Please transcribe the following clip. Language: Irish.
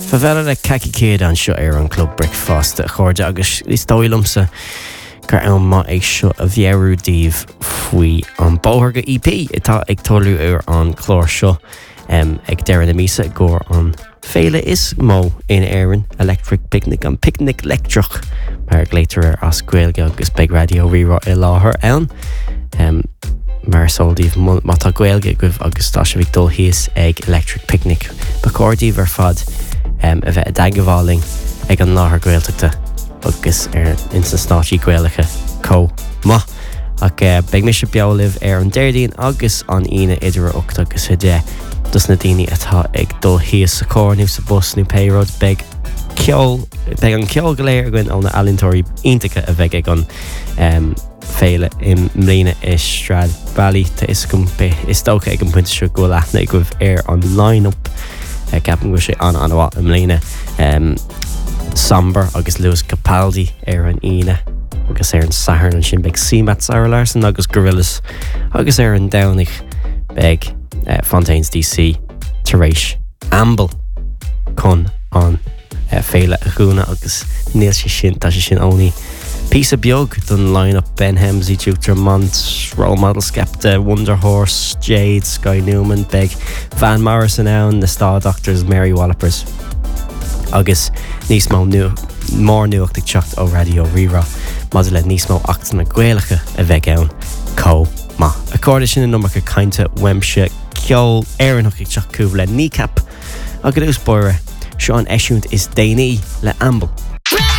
Bhela le caici céad an seo ar an Club Breakfast a chuirde agus is dóilmsa gur ann má ag seo a bhearú díobh faoi an bóthraga EP itá ag toilú ar an chlór seo ag deireadh na mísa gur an féile is mó in éireann Electric Picnic an picnic lectrach mar gléitear as Gaeilge agus Big Radio Rírá i láthair ann mar soldíh mátá Gaeilge goibh agus tá se bhíh dul híos ag Electric Picnic bacordíh ar fad a bheith a dageháling ag an láthair Gaeltachta agus ar insastátí Gaeilge có má ach beag mis se beolibh ar an déirdaon agus an ine idir 8 agus 10 dus na daoine atá ag dul híos sa cóirniú sa bus nó péród beag an ceol go léir gin an na alintóirí iontacha a bheith ag an féile im mlíine is Strad Valley tá is tócha ag an puinte seo go leithna ag goibh ar an line-up gapan go sé an anhá im mlíine Samber agus Lewis Capaldi ar an ine agus ar an Saharn an sin beag Seamat Sarah Larson agus Gorillaz agus ar an Downich beag Fontaines DC taréis Amble chun an féile a gúna agus níl sé sin tá sé sin óní Písa beag don line-up Ben Hemsey, Duke Drummond, Role Model Skepta, Wonder Horse, Jade, Sky Newman, Beg, Van Morrison ann, the Star Doctors, Mary Wallopers agus níos mó mór nuachtaigh teacht ó Radio Rírá maidir le níos mó achtain na Gaeilge a bheith ann có má. Accorda sin an numach a cainte weimse ceol éireannach ag teacht cúbh le kneecap agus ús buire seo an eisiúnt is déanaí le Amble.